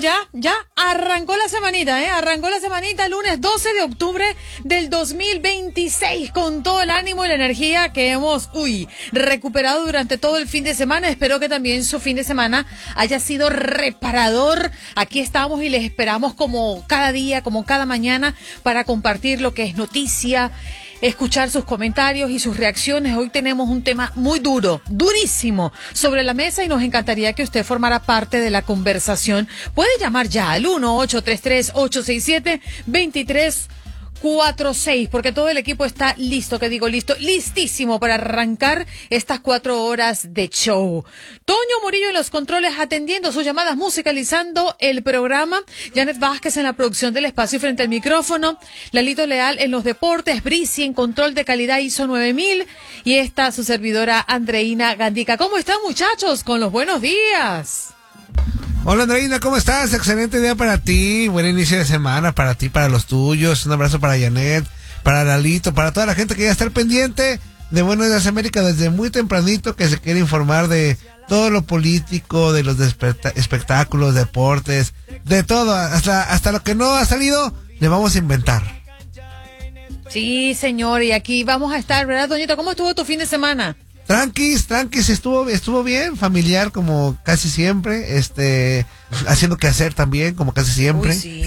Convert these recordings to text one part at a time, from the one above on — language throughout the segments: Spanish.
ya arrancó la semanita, arrancó la semanita, lunes 12 de octubre del 2026, con todo el ánimo y la energía que hemos, recuperado durante todo el fin de semana. Espero que también su fin de semana haya sido reparador. Aquí estamos y les esperamos como cada día, como cada mañana, para compartir lo que es noticia, escuchar sus comentarios y sus reacciones. Hoy tenemos un tema muy durísimo sobre la mesa y nos encantaría que usted formara parte de la conversación. Puede llamar ya al 1-833-867-2346, porque todo el equipo está listísimo para arrancar estas 4 horas de show. Toño Murillo en los controles atendiendo sus llamadas, musicalizando el programa. Janet Vázquez en la producción del espacio frente al micrófono. Lalito Leal en los deportes. Brisi en control de calidad ISO 9000. Y esta su servidora Andreina Gandica. ¿Cómo están, muchachos? Con los buenos días. Hola Andreina, ¿cómo estás? Excelente día para ti, buen inicio de semana para ti, para los tuyos. Un abrazo para Janet, para Lalito, para toda la gente que ya está al pendiente de Buenos Días América desde muy tempranito, que se quiere informar de todo lo político, de los espectáculos, deportes, de todo, hasta lo que no ha salido, le vamos a inventar. Sí, señor, y aquí vamos a estar, ¿verdad, Doñito? ¿Cómo estuvo tu fin de semana? Tranquis, estuvo bien, familiar como casi siempre, haciendo que hacer también como casi siempre. Uy, sí.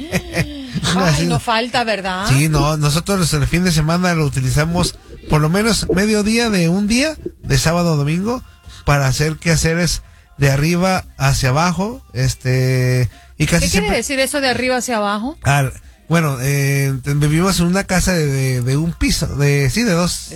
Ay, no falta, ¿verdad? Sí, no, nosotros el fin de semana lo utilizamos por lo menos mediodía de un día, de sábado a domingo, para hacer quehaceres de arriba hacia abajo, y casi ¿Qué siempre... quiere decir eso de arriba hacia abajo? Bueno, vivimos en una casa de un piso, de dos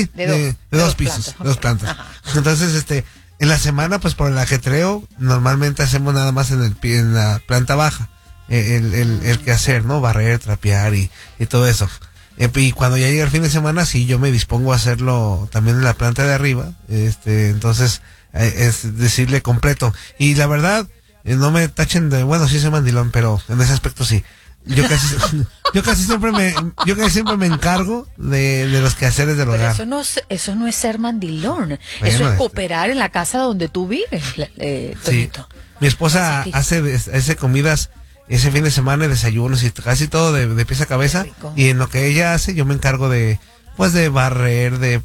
pisos, plantas. Dos plantas. Ajá. Entonces, en la semana, pues por el ajetreo, normalmente hacemos nada más en la planta baja, el quehacer, ¿no? Barrer, trapear y todo eso. Y cuando ya llega el fin de semana, sí, yo me dispongo a hacerlo también en la planta de arriba, entonces, es decirle completo. Y la verdad, no me tachen bueno, sí soy mandilón, pero en ese aspecto sí. Yo casi siempre me encargo de los quehaceres del hogar. Pero eso no es ser mandilón. Bueno, eso es cooperar en la casa donde tú vives, sí. Mi esposa hace comidas ese fin de semana, desayunos y casi todo de pies a cabeza. Y en lo que ella hace, yo me encargo de barrer, de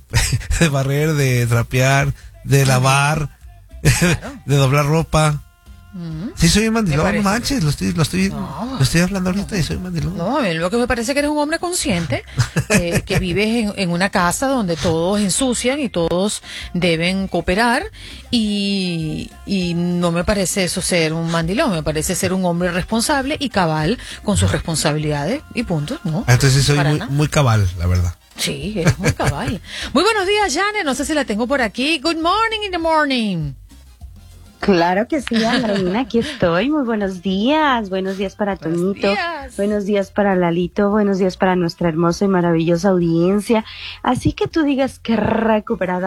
trapear, de lavar, claro. De doblar ropa. Sí, soy un mandilón, no manches, lo estoy hablando ahorita y soy un mandilón. No, lo que me parece que eres un hombre consciente, que vives en una casa donde todos ensucian y todos deben cooperar, y no me parece eso ser un mandilón, me parece ser un hombre responsable y cabal con sus responsabilidades y punto, ¿no? Entonces soy muy cabal, la verdad. Sí, eres muy cabal. Muy buenos días, Janet, no sé si la tengo por aquí. Good morning in the morning. Claro que sí, Andreina, aquí estoy. Muy buenos días para Toñito, buenos días para Lalito, buenos días para nuestra hermosa y maravillosa audiencia. Así que tú digas que recuperada.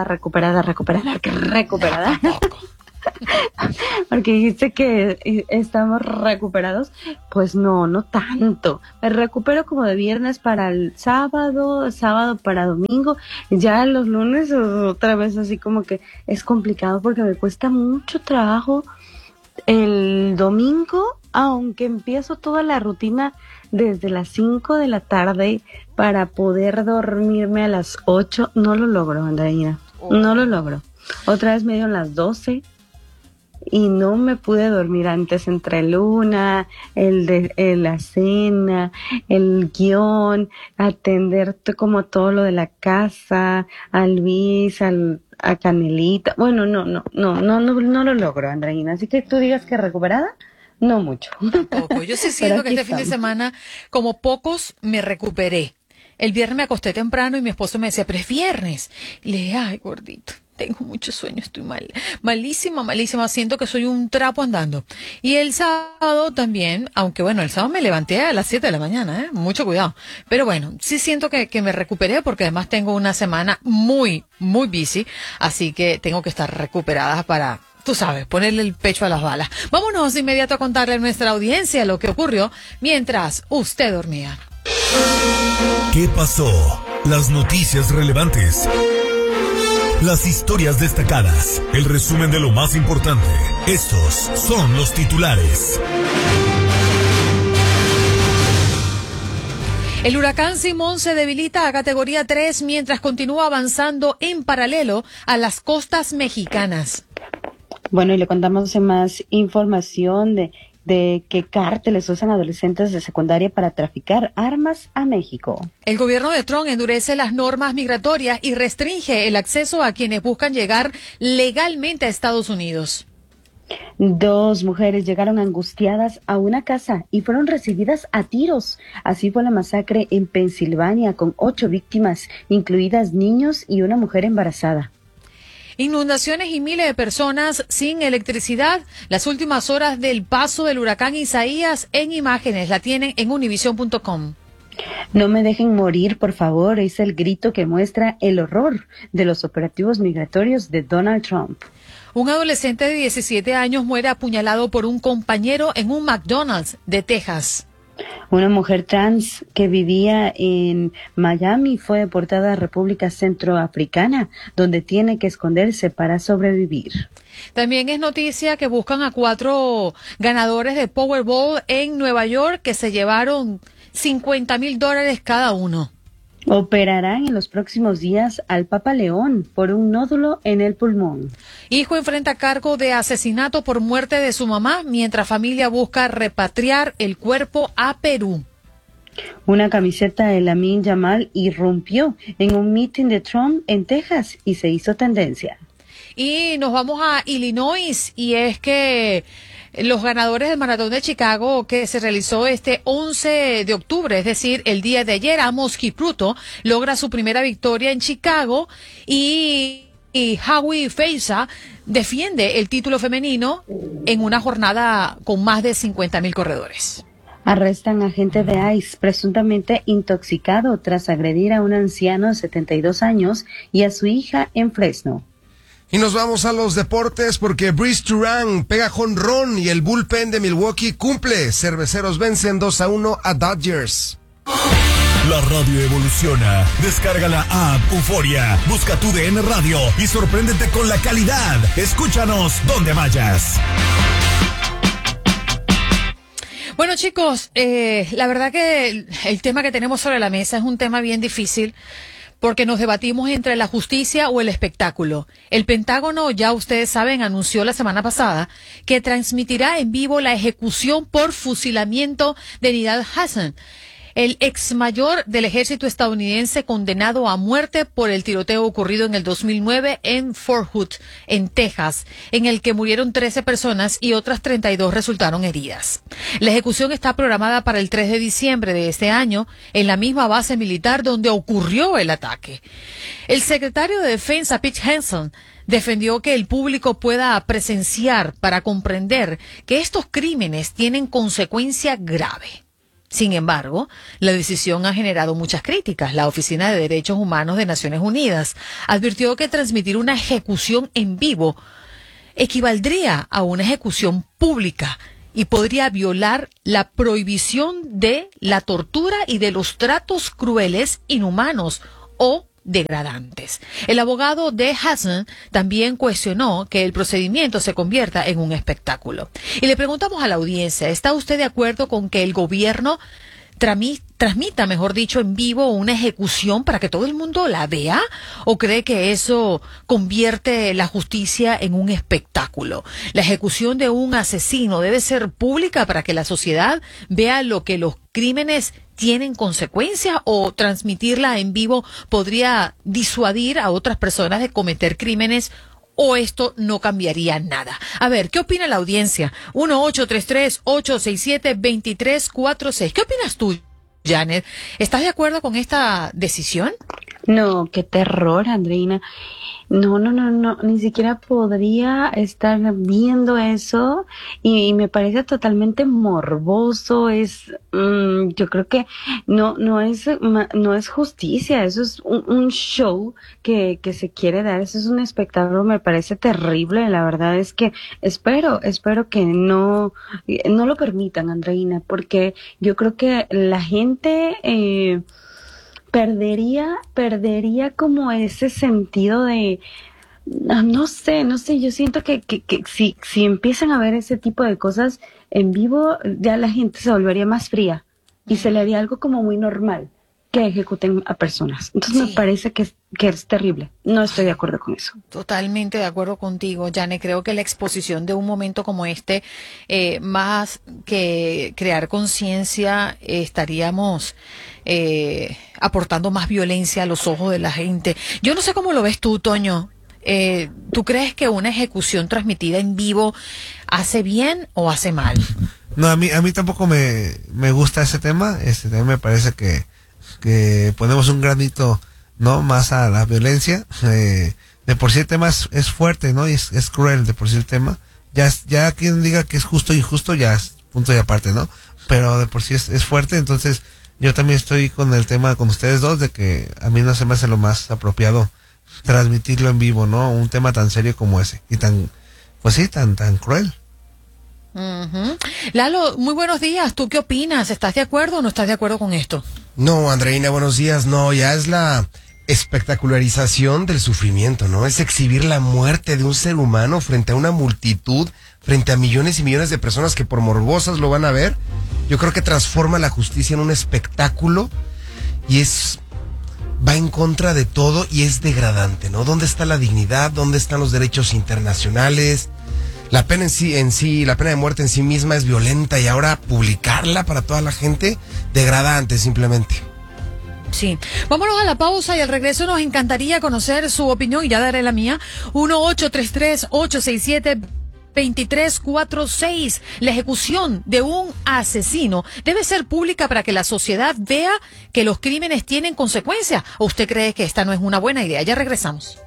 Porque dijiste que estamos recuperados, pues no tanto. Me recupero como de viernes para el sábado para domingo. Ya los lunes otra vez así como que es complicado porque me cuesta mucho trabajo el domingo, aunque empiezo toda la rutina desde las 5 de la tarde para poder dormirme a las 8, no lo logro, Andreina, no lo logro. Otra vez me dio las 12 y no me pude dormir antes, entre la cena, el guión, atender como todo lo de la casa, a Luis, a Canelita. Bueno, no lo logro, Andreina. Así que tú digas que recuperada, no mucho. Tampoco. Yo sí siento que este fin de semana, como pocos, me recuperé. El viernes me acosté temprano y mi esposo me decía, pero es viernes. Y le dije, ay, gordito, tengo mucho sueño, estoy malísima, siento que soy un trapo andando. Y el sábado también, aunque bueno, el sábado me levanté a las 7 de la mañana, mucho cuidado. Pero bueno, sí siento que me recuperé porque además tengo una semana muy busy, así que tengo que estar recuperada para, tú sabes, ponerle el pecho a las balas. Vámonos de inmediato a contarle a nuestra audiencia lo que ocurrió mientras usted dormía. ¿Qué pasó? Las noticias relevantes las historias destacadas, el resumen de lo más importante. Estos son los titulares. El huracán Simón se debilita a categoría 3 mientras continúa avanzando en paralelo a las costas mexicanas. Bueno, y le contamos más información de que cárteles usan adolescentes de secundaria para traficar armas a México. El gobierno de Trump endurece las normas migratorias y restringe el acceso a quienes buscan llegar legalmente a Estados Unidos. 2 mujeres llegaron angustiadas a una casa y fueron recibidas a tiros. Así fue la masacre en Pensilvania, con 8 víctimas, incluidas niños y una mujer embarazada. Inundaciones y miles de personas sin electricidad. Las últimas horas del paso del huracán Isaías en imágenes la tienen en univision.com. No me dejen morir, por favor, es el grito que muestra el horror de los operativos migratorios de Donald Trump. Un adolescente de 17 años muere apuñalado por un compañero en un McDonald's de Texas. Una mujer trans que vivía en Miami fue deportada a República Centroafricana, donde tiene que esconderse para sobrevivir. También es noticia que buscan a 4 ganadores de Powerball en Nueva York que se llevaron $50,000 cada uno. Operarán en los próximos días al Papa León por un nódulo en el pulmón. Hijo enfrenta cargo de asesinato por muerte de su mamá, mientras familia busca repatriar el cuerpo a Perú. Una camiseta de Lamine Yamal irrumpió en un meeting de Trump en Texas y se hizo tendencia. Y nos vamos a Illinois, y es que los ganadores del Maratón de Chicago, que se realizó este 11 de octubre, es decir, el día de ayer, Amos Kipruto logra su primera victoria en Chicago y Howie Feiza defiende el título femenino en una jornada con más de 50,000 corredores. Arrestan a agente de ICE presuntamente intoxicado tras agredir a un anciano de 72 años y a su hija en Fresno. Y nos vamos a los deportes porque Brice Turang pega jonrón y el bullpen de Milwaukee cumple. Cerveceros vencen 2-1 a Dodgers. La radio evoluciona. Descarga la app Euforia, busca tu DN Radio y sorpréndete con la calidad. Escúchanos donde vayas. Bueno, chicos, la verdad que el tema que tenemos sobre la mesa es un tema bien difícil, porque nos debatimos entre la justicia o el espectáculo. El Pentágono, ya ustedes saben, anunció la semana pasada que transmitirá en vivo la ejecución por fusilamiento de Nidal Hasan, el ex mayor del ejército estadounidense condenado a muerte por el tiroteo ocurrido en el 2009 en Fort Hood, en Texas, en el que murieron 13 personas y otras 32 resultaron heridas. La ejecución está programada para el 3 de diciembre de este año en la misma base militar donde ocurrió el ataque. El secretario de Defensa, Pete Hegseth, defendió que el público pueda presenciar para comprender que estos crímenes tienen consecuencia grave. Sin embargo, la decisión ha generado muchas críticas. La Oficina de Derechos Humanos de Naciones Unidas advirtió que transmitir una ejecución en vivo equivaldría a una ejecución pública y podría violar la prohibición de la tortura y de los tratos crueles, inhumanos o degradantes. El abogado de Hasan también cuestionó que el procedimiento se convierta en un espectáculo. Y le preguntamos a la audiencia, ¿está usted de acuerdo con que el gobierno transmita, mejor dicho, en vivo una ejecución para que todo el mundo la vea? ¿O cree que eso convierte la justicia en un espectáculo? La ejecución de un asesino debe ser pública para que la sociedad vea lo que los crímenes tienen consecuencias, o transmitirla en vivo podría disuadir a otras personas de cometer crímenes, o esto no cambiaría nada. A ver, ¿qué opina la audiencia? 1-833-867-2346. ¿Qué opinas tú, Janet? ¿Estás de acuerdo con esta decisión? No, qué terror, Andreina. No, ni siquiera podría estar viendo eso y me parece totalmente morboso. Yo creo que no es justicia, eso es un show que se quiere dar, eso es un espectáculo, me parece terrible. La verdad es que espero que no lo permitan, Andreina, porque yo creo que la gente perdería como ese sentido de, no sé, yo siento que si empiezan a ver ese tipo de cosas en vivo, ya la gente se volvería más fría y se le haría algo como muy normal que ejecuten a personas. Entonces me parece que es terrible. No estoy de acuerdo con eso. Totalmente de acuerdo contigo, Jane. Creo que la exposición de un momento como este, más que crear conciencia, estaríamos aportando más violencia a los ojos de la gente. Yo no sé cómo lo ves tú, Toño. ¿Tú crees que una ejecución transmitida en vivo hace bien o hace mal? No, a mí tampoco me gusta ese tema. También me parece que ponemos un granito, ¿no?, más a la violencia. De por sí el tema es fuerte, ¿no? Y es cruel de por sí el tema. Ya quien diga que es justo o injusto, ya es punto y aparte, ¿no? Pero de por sí es fuerte. Entonces yo también estoy con el tema con ustedes dos, de que a mí no se me hace lo más apropiado transmitirlo en vivo, ¿no? Un tema tan serio como ese y tan cruel. Uh-huh. Lalo, muy buenos días. ¿Tú qué opinas? ¿Estás de acuerdo o no estás de acuerdo con esto? No, Andreina, buenos días. No, ya es la espectacularización del sufrimiento, ¿no? Es exhibir la muerte de un ser humano frente a una multitud, frente a millones y millones de personas que por morbosas lo van a ver. Yo creo que transforma la justicia en un espectáculo y va en contra de todo y es degradante, ¿no? ¿Dónde está la dignidad? ¿Dónde están los derechos internacionales? La pena en sí, la pena de muerte en sí misma es violenta y ahora publicarla para toda la gente, degradante simplemente. Sí. Vámonos a la pausa y al regreso nos encantaría conocer su opinión y ya daré la mía. 1-833-867-2346. La ejecución de un asesino debe ser pública para que la sociedad vea que los crímenes tienen consecuencias. ¿O usted cree que esta no es una buena idea? Ya regresamos.